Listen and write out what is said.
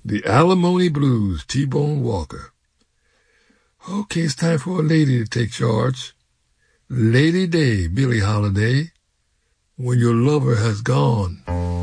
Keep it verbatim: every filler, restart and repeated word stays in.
The Alimony Blues, T-Bone Walker. Okay, it's time for a lady to take charge. Lady Day, Billie Holiday, When Your Lover Has Gone.